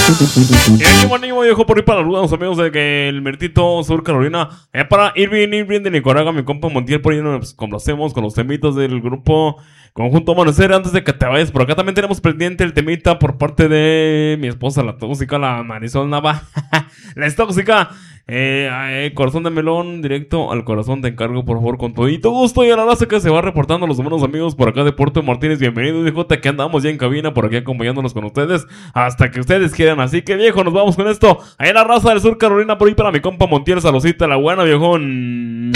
Y ánimo, viejo, por ahí para los amigos de que el Mertito Sur Carolina. Para Irving de Nicaragua, mi compa Montiel, por ahí nos complacemos con los temitas del grupo Conjunto Amanecer. Antes de que te vayas por acá, también tenemos pendiente el temita por parte de mi esposa, la tóxica, la Marisol Nava. La tóxica. Corazón de melón, directo al corazón, te encargo por favor con todito gusto. Y a la raza que se va reportando, los buenos amigos por acá de Puerto Martínez, bienvenidos, viejo, que andamos ya en cabina por aquí acompañándonos con ustedes hasta que ustedes quieran. Así que viejo, nos vamos con esto. Ahí en la raza del Sur Carolina, por ahí para mi compa Montiel, saludcita, la buena, viejón.